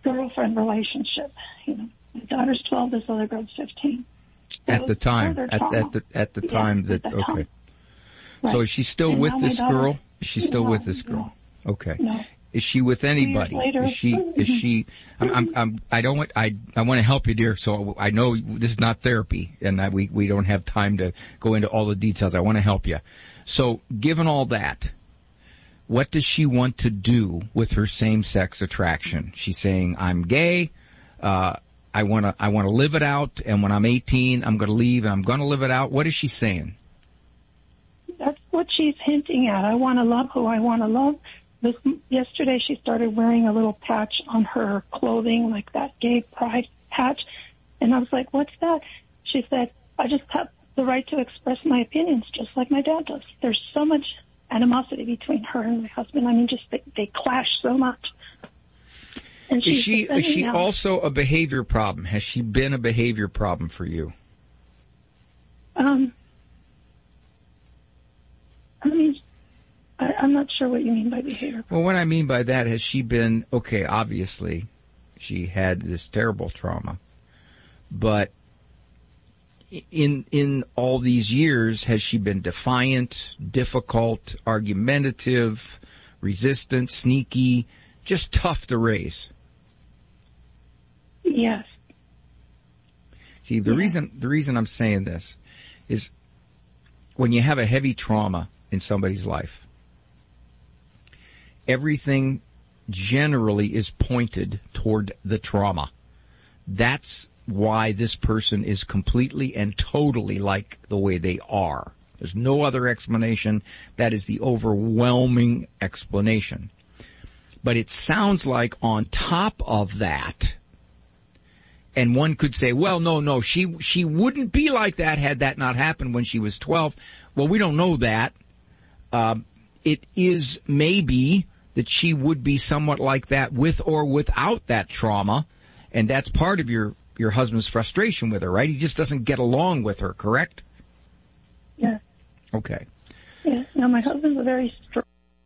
girlfriend relationship. You know, my daughter's 12, this other girl's 15. At the time, at the time that okay. Time. Right. So is she still with this girl? Is she still with this girl? No. Okay. No. Is she with anybody? Is she, I want to help you, dear. So I know this is not therapy and we don't have time to go into all the details. I want to help you. So given all that, what does she want to do with her same-sex attraction? She's saying, I'm gay, I want to live it out, and when I'm 18, I'm going to leave, and I'm going to live it out. What is she saying? That's what she's hinting at. I want to love who I want to love. Yesterday, she started wearing a little patch on her clothing, like that gay pride patch, and I was like, what's that? She said, I just have the right to express my opinions, just like my dad does. There's so much animosity between her and my husband. I mean, just they clash so much. And is she also a behavior problem? Has she been a behavior problem for you? I mean, I'm not sure what you mean by behavior problem. Well, what I mean by that, has she been, okay, obviously, she had this terrible trauma, but in all these years, has she been defiant, difficult, argumentative, resistant, sneaky, just tough to raise? Yes. See, the reason I'm saying this is when you have a heavy trauma in somebody's life, everything generally is pointed toward the trauma. That's why this person is completely and totally like the way they are. There's no other explanation. That is the overwhelming explanation. But it sounds like on top of that, and one could say, well, no, she wouldn't be like that had that not happened when she was 12. Well, we don't know that. It is maybe that she would be somewhat like that with or without that trauma, and that's part of your husband's frustration with her, right? He just doesn't get along with her, correct? Yes. Okay. Yes. No, my husband's a very strong.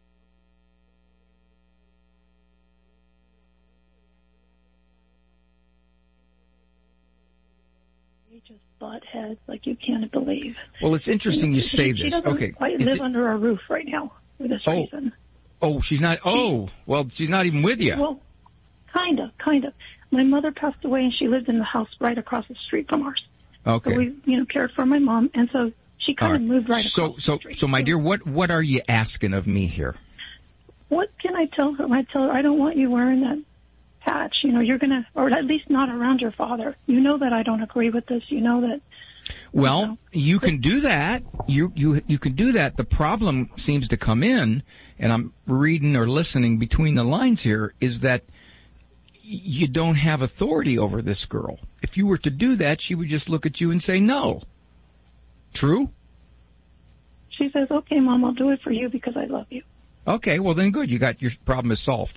Just butt heads like you can't believe. Well, it's interesting you say this. She doesn't quite live under our roof right now for this reason. Oh, she's not. Oh, well, she's not even with you. Well, kind of. My mother passed away, and she lived in the house right across the street from ours. Okay. So we, cared for my mom, and so she kind of moved right across the street. So, my dear, what are you asking of me here? What can I tell her? I tell her I don't want you wearing that patch. You're gonna, or at least not around your father. You know that I don't agree with this. You know that. Well, you can do that. You can do that. The problem seems to come in, and I'm reading or listening between the lines here, is that you don't have authority over this girl. If you were to do that, she would just look at you and say no. True? She says, okay, Mom, I'll do it for you because I love you. Okay, well then good. Your problem is solved.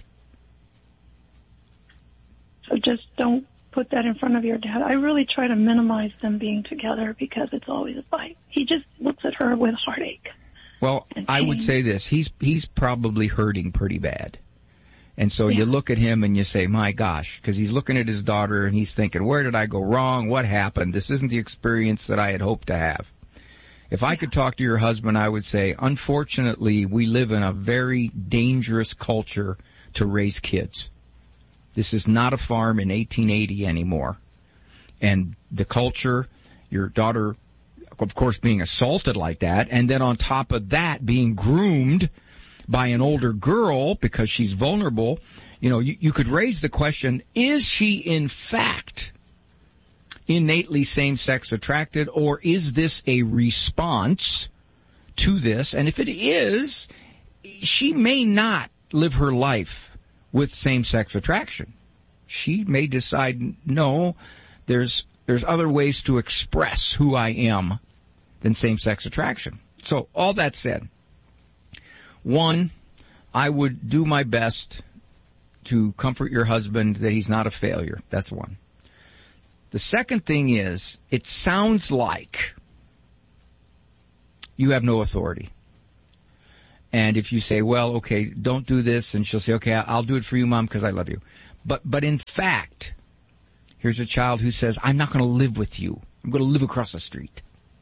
So just don't put that in front of your dad. I really try to minimize them being together because it's always a fight. He just looks at her with heartache. Well, I would say this. He's probably hurting pretty bad. And so you look at him and you say, my gosh, because he's looking at his daughter and he's thinking, where did I go wrong? What happened? This isn't the experience that I had hoped to have. If I could talk to your husband, I would say, unfortunately, we live in a very dangerous culture to raise kids. This is not a farm in 1880 anymore. And the culture, your daughter, of course, being assaulted like that, and then on top of that, being groomed by an older girl because she's vulnerable, you could raise the question, is she in fact innately same-sex attracted, or is this a response to this? And if it is, she may not live her life with same-sex attraction. She may decide, no, there's other ways to express who I am than same-sex attraction. So all that said, one, I would do my best to comfort your husband that he's not a failure. That's one. The second thing is, it sounds like you have no authority. And if you say, well, okay, don't do this, and she'll say, okay, I'll do it for you, Mom, because I love you. But in fact, here's a child who says, I'm not going to live with you. I'm going to live across the street.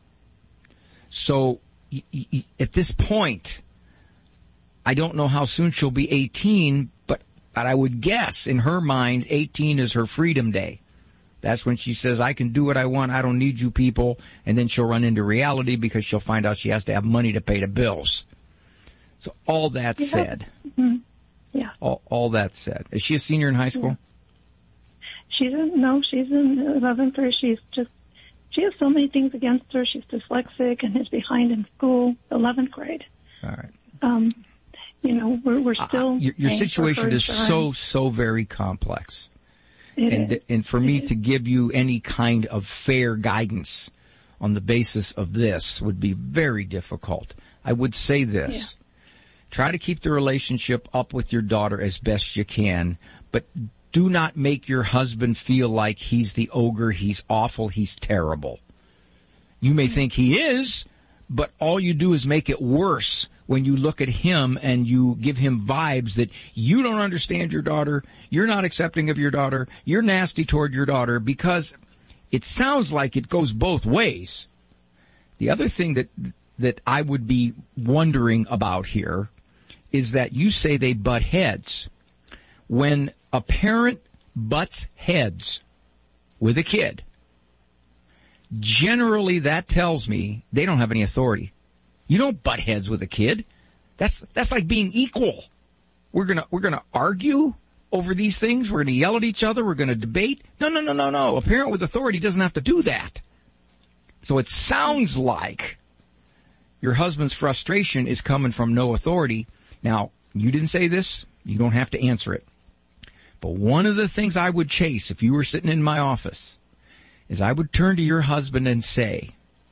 So at this point, I don't know how soon she'll be 18, but I would guess in her mind, 18 is her freedom day. That's when she says, I can do what I want. I don't need you people. And then she'll run into reality because she'll find out she has to have money to pay the bills. So all that said, yeah. All that said, is she a senior in high school? She's in 11th grade. She has so many things against her. She's dyslexic and is behind in school. 11th grade. All right. We're still. Your situation is so very complex. And for me to give you any kind of fair guidance on the basis of this would be very difficult. I would say this. Yeah. Try to keep the relationship up with your daughter as best you can, but do not make your husband feel like he's the ogre, he's awful, he's terrible. You may think he is, but all you do is make it worse when you look at him and you give him vibes that you don't understand your daughter, you're not accepting of your daughter, you're nasty toward your daughter, because it sounds like it goes both ways. The other thing that I would be wondering about here is that you say they butt heads. When a parent butts heads with a kid, generally that tells me they don't have any authority. You don't butt heads with a kid. That's like being equal. We're gonna argue over these things. We're gonna yell at each other. We're gonna debate. No. A parent with authority doesn't have to do that. So it sounds like your husband's frustration is coming from no authority. Now, you didn't say this. You don't have to answer it. But one of the things I would chase if you were sitting in my office is I would turn to your husband and say,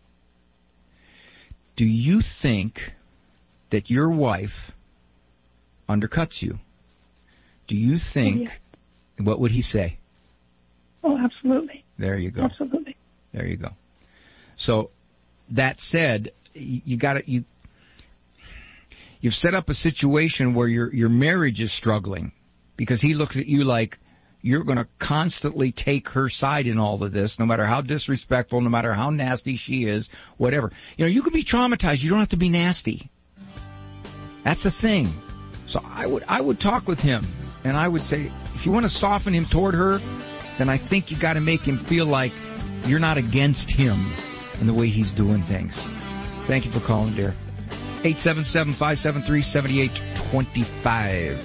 do you think that your wife undercuts you? Do you think, what would he say? Oh, absolutely. There you go. Absolutely. There you go. So that said, you've set up a situation where your marriage is struggling because he looks at you like you're going to constantly take her side in all of this, no matter how disrespectful, no matter how nasty she is, whatever. You could be traumatized. You don't have to be nasty. That's the thing. So I would talk with him and I would say, if you want to soften him toward her, then I think you got to make him feel like you're not against him and the way he's doing things. Thank you for calling, dear. 877-573-7825.